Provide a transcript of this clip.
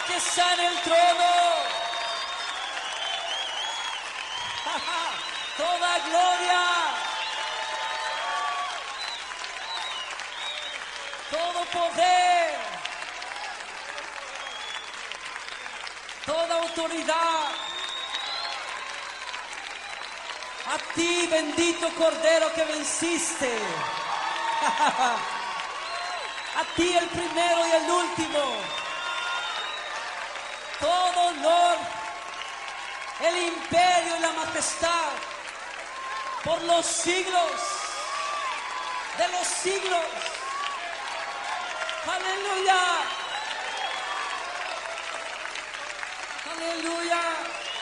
que está en el trono. Toda gloria, todo poder, toda autoridad, a ti, bendito Cordero que venciste. A ti, el primero y el último. Todo honor, el imperio y la majestad por los siglos de los siglos. Aleluya. Aleluya.